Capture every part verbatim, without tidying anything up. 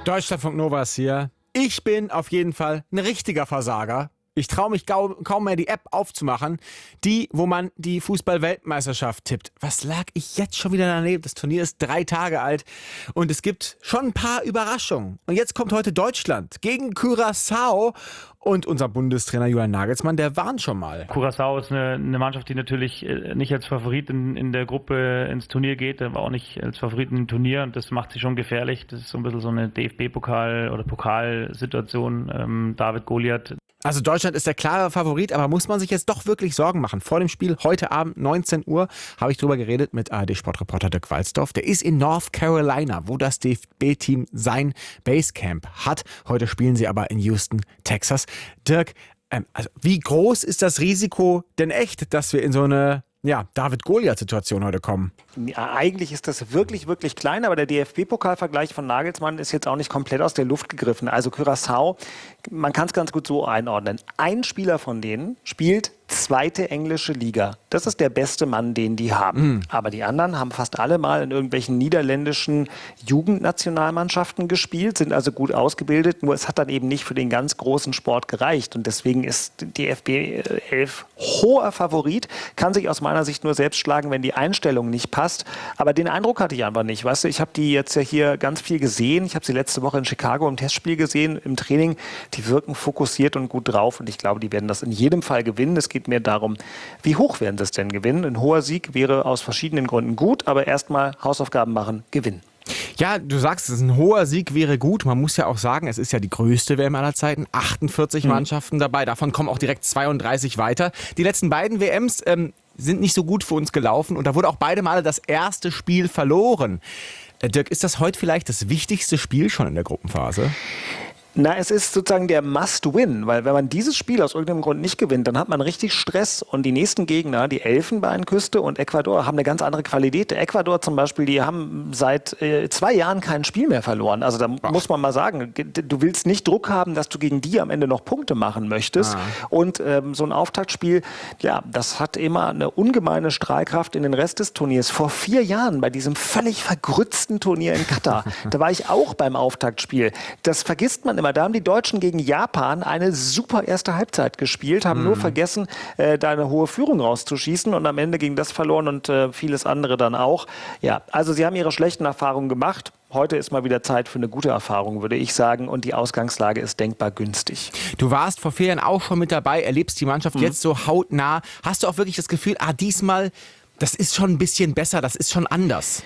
Deutschlandfunk Nova ist hier. Ich bin auf jeden Fall ein richtiger Versager. Ich traue mich kaum mehr, die App aufzumachen, die, wo man die Fußball-Weltmeisterschaft tippt. Was lag ich jetzt schon wieder daneben? Das Turnier ist drei Tage alt und es gibt schon ein paar Überraschungen. Und jetzt kommt heute Deutschland gegen Curaçao und unser Bundestrainer Julian Nagelsmann, der warnt schon mal. Curaçao ist eine, eine Mannschaft, die natürlich nicht als Favorit in, in der Gruppe ins Turnier geht, aber auch nicht als Favorit im Turnier und das macht sie schon gefährlich. Das ist so ein bisschen so eine D F B-Pokal- oder Pokalsituation. Ähm, David Goliath. Also Deutschland ist der klare Favorit, aber muss man sich jetzt doch wirklich Sorgen machen? Vor dem Spiel heute Abend neunzehn Uhr habe ich drüber geredet mit A R D-Sportreporter Dirk Walzdorf. Der ist in North Carolina, wo das D F B-Team sein Basecamp hat. Heute spielen sie aber in Houston, Texas. Dirk, ähm, also wie groß ist das Risiko denn echt, dass wir in so eine ja, David-Goliath-Situation heute kommen? Ja, eigentlich ist das wirklich, wirklich klein, aber der D F B-Pokalvergleich von Nagelsmann ist jetzt auch nicht komplett aus der Luft gegriffen. Also Curaçao, man kann es ganz gut so einordnen. Ein Spieler von denen spielt zweite englische Liga. Das ist der beste Mann, den die haben. Mhm. Aber die anderen haben fast alle mal in irgendwelchen niederländischen Jugendnationalmannschaften gespielt, sind also gut ausgebildet, nur es hat dann eben nicht für den ganz großen Sport gereicht. Und deswegen ist die D F B elf hoher Favorit, kann sich aus meiner Sicht nur selbst schlagen, wenn die Einstellung nicht passt. Aber den Eindruck hatte ich einfach nicht. Weißt du, ich habe die jetzt ja hier ganz viel gesehen. Ich habe sie letzte Woche in Chicago im Testspiel gesehen, im Training. Die wirken fokussiert und gut drauf und ich glaube, die werden das in jedem Fall gewinnen. Es geht mir darum, wie hoch werden sie es denn gewinnen? Ein hoher Sieg wäre aus verschiedenen Gründen gut, aber erstmal Hausaufgaben machen, gewinnen. Ja, du sagst, es ist ein hoher Sieg wäre gut. Man muss ja auch sagen, es ist ja die größte W M aller Zeiten. achtundvierzig mhm. Mannschaften dabei. Davon kommen auch direkt zweiunddreißig weiter. Die letzten beiden W Ms ähm, sind nicht so gut für uns gelaufen. Und da wurde auch beide Male das erste Spiel verloren. Äh, Dirk, ist das heute vielleicht das wichtigste Spiel schon in der Gruppenphase? Na, es ist sozusagen der Must-Win, weil wenn man dieses Spiel aus irgendeinem Grund nicht gewinnt, dann hat man richtig Stress und die nächsten Gegner, die Elfenbeinküste und Ecuador, haben eine ganz andere Qualität. Der Ecuador zum Beispiel, die haben seit äh, zwei Jahren kein Spiel mehr verloren. Also da Ach. muss man mal sagen, du willst nicht Druck haben, dass du gegen die am Ende noch Punkte machen möchtest. Ah. Und ähm, so ein Auftaktspiel, ja, das hat immer eine ungemeine Strahlkraft in den Rest des Turniers. Vor vier Jahren bei diesem völlig vergrützten Turnier in Katar, da war ich auch beim Auftaktspiel. Das vergisst man immer. Da haben die Deutschen gegen Japan eine super erste Halbzeit gespielt, haben mhm. nur vergessen, äh, da eine hohe Führung rauszuschießen und am Ende ging das verloren und äh, vieles andere dann auch. Ja, also sie haben ihre schlechten Erfahrungen gemacht. Heute ist mal wieder Zeit für eine gute Erfahrung, würde ich sagen. Und die Ausgangslage ist denkbar günstig. Du warst vor vier Jahren auch schon mit dabei, erlebst die Mannschaft mhm. jetzt so hautnah. Hast du auch wirklich das Gefühl, ah, diesmal, das ist schon ein bisschen besser, das ist schon anders?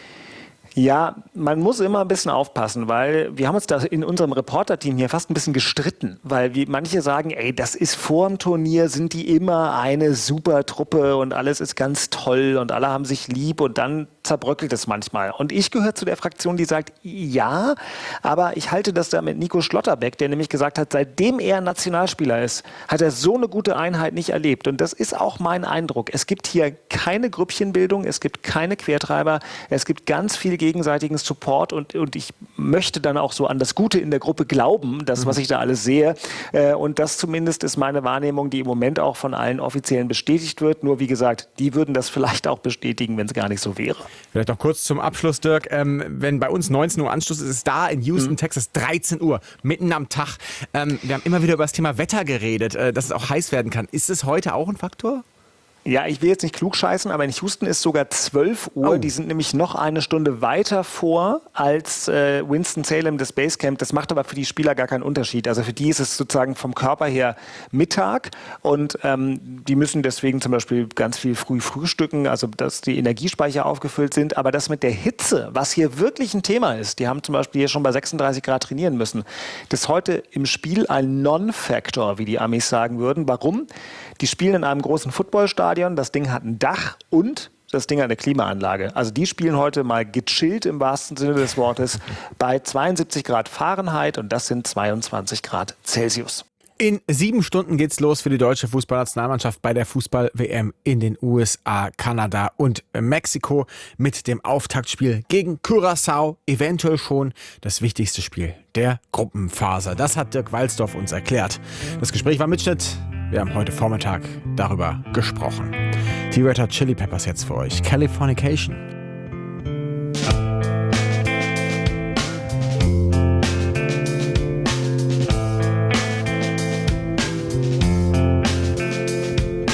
Ja, man muss immer ein bisschen aufpassen, weil wir haben uns da in unserem Reporter-Team hier fast ein bisschen gestritten, weil wie manche sagen, ey, das ist vor dem Turnier, sind die immer eine super Truppe und alles ist ganz toll und alle haben sich lieb und dann zerbröckelt es manchmal. Und ich gehöre zu der Fraktion, die sagt, ja, aber ich halte das da mit Nico Schlotterbeck, der nämlich gesagt hat, seitdem er Nationalspieler ist, hat er so eine gute Einheit nicht erlebt. Und das ist auch mein Eindruck. Es gibt hier keine Grüppchenbildung, es gibt keine Quertreiber, es gibt ganz viel gegenseitigen Support und, und ich möchte dann auch so an das Gute in der Gruppe glauben, das, was ich da alles sehe. Und das zumindest ist meine Wahrnehmung, die im Moment auch von allen Offiziellen bestätigt wird. Nur wie gesagt, die würden das vielleicht auch bestätigen, wenn es gar nicht so wäre. Vielleicht noch kurz zum Abschluss, Dirk. Ähm, wenn bei uns neunzehn Uhr Anschluss ist, ist es da in Houston, mhm. Texas dreizehn Uhr, mitten am Tag. Ähm, wir haben immer wieder über das Thema Wetter geredet, äh, dass es auch heiß werden kann. Ist es heute auch ein Faktor? Ja, ich will jetzt nicht klug scheißen, aber in Houston ist sogar zwölf Uhr. Oh. Die sind nämlich noch eine Stunde weiter vor als äh, Winston-Salem, das Basecamp. Das macht aber für die Spieler gar keinen Unterschied. Also für die ist es sozusagen vom Körper her Mittag und ähm, die müssen deswegen zum Beispiel ganz viel früh frühstücken, also dass die Energiespeicher aufgefüllt sind. Aber das mit der Hitze, was hier wirklich ein Thema ist, die haben zum Beispiel hier schon bei sechsunddreißig Grad trainieren müssen. Das ist heute im Spiel ein Non-Factor, wie die Amis sagen würden. Warum? Die spielen in einem großen Footballstadion, das Ding hat ein Dach und das Ding hat eine Klimaanlage. Also die spielen heute mal gechillt im wahrsten Sinne des Wortes bei zweiundsiebzig Grad Fahrenheit und das sind zweiundzwanzig Grad Celsius. In sieben Stunden geht's los für die deutsche Fußballnationalmannschaft bei der Fußball-W M in den U S A, Kanada und Mexiko mit dem Auftaktspiel gegen Curaçao. Eventuell schon das wichtigste Spiel der Gruppenphase. Das hat Dirk Walzdorf uns erklärt. Das Gespräch war Mitschnitt. Wir haben heute Vormittag darüber gesprochen. Die Red Hot Chili Peppers jetzt für euch. Californication.